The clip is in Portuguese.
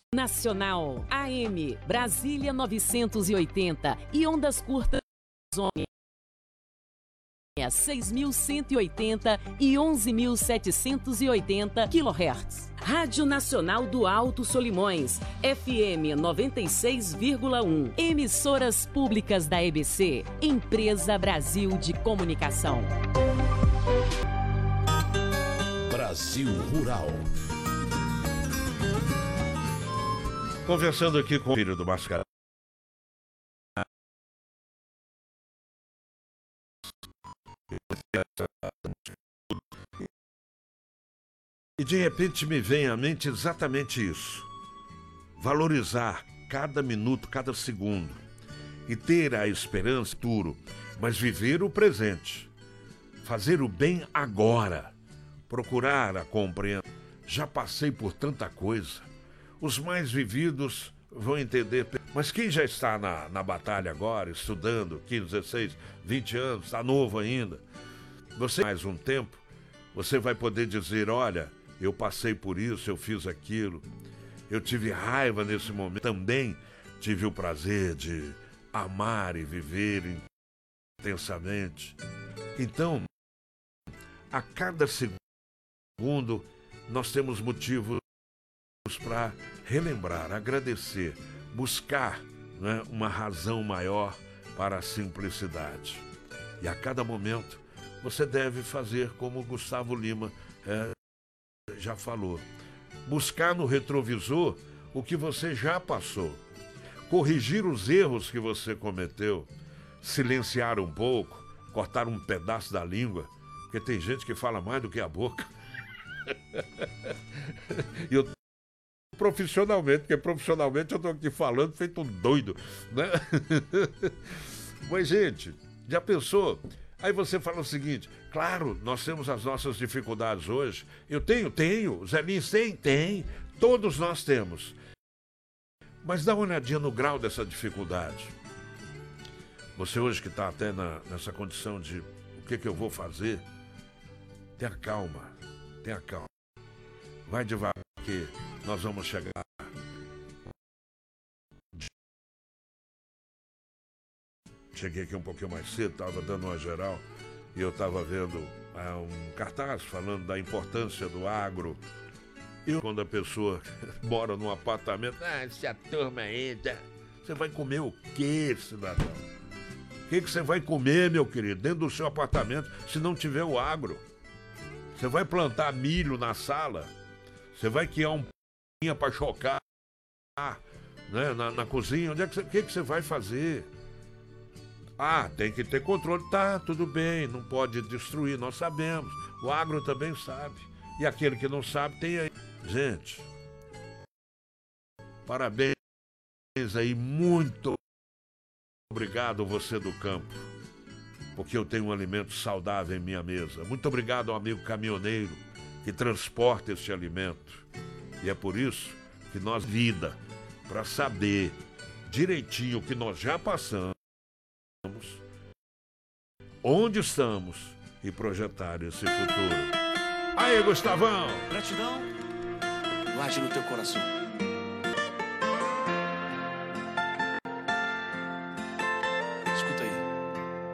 Nacional AM Brasília 980 e ondas curtas 6.180 e 11.780 kHz. Rádio Nacional do Alto Solimões, FM 96,1. Emissoras públicas da EBC, Empresa Brasil de Comunicação. Brasil Rural. Conversando aqui com o filho do Mascarenhas. E de repente me vem à mente exatamente isso. Valorizar cada minuto, cada segundo. E ter a esperança futuro, mas viver o presente. Fazer o bem agora. Procurar a compreensão. Já passei por tanta coisa. Os mais vividos vão entender. Mas quem já está na batalha agora, estudando, 15, 16, 20 anos, está novo ainda. Você mais um tempo, você vai poder dizer, olha, eu passei por isso, eu fiz aquilo. Eu tive raiva nesse momento. Também tive o prazer de amar e viver intensamente. Então, a cada segundo, nós temos motivos para relembrar, agradecer, buscar, né, uma razão maior para a simplicidade. E a cada momento, você deve fazer como Gustavo Lima já falou. Buscar no retrovisor o que você já passou. Corrigir os erros que você cometeu. Silenciar um pouco, cortar um pedaço da língua, porque tem gente que fala mais do que a boca. E eu profissionalmente, porque profissionalmente eu estou aqui falando feito um doido, né? Mas, gente, já pensou? Aí você fala o seguinte, claro, nós temos as nossas dificuldades hoje. Eu tenho, Zé Lins tem, todos nós temos. Mas dá uma olhadinha no grau dessa dificuldade. Você hoje que está até nessa condição de o que eu vou fazer, tenha calma. Vai devagar que nós vamos chegar. Cheguei aqui um pouquinho mais cedo, estava dando uma geral e eu estava vendo um cartaz falando da importância do agro. E quando a pessoa mora num apartamento, essa turma aí, você vai comer o quê, cidadão? O que você vai comer, meu querido, dentro do seu apartamento, se não tiver o agro? Você vai plantar milho na sala? Você vai criar um p*** para chocar, né, na cozinha? O que você vai fazer? Tem que ter controle. Tá, tudo bem, não pode destruir, nós sabemos. O agro também sabe. E aquele que não sabe tem aí. Gente, parabéns aí, muito obrigado você do campo, porque eu tenho um alimento saudável em minha mesa. Muito obrigado ao amigo caminhoneiro que transporta esse alimento. E é por isso que nós vida, para saber direitinho o que nós já passamos, onde estamos e projetar esse futuro. Aí, Gustavão! Gratidão, guarde no teu coração.